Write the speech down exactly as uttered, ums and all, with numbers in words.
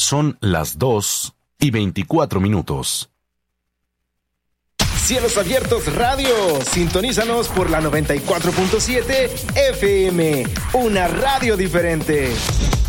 Son las dos y veinticuatro minutos. Cielos Abiertos Radio, sintonízanos por la noventa y cuatro punto siete F M, una radio diferente.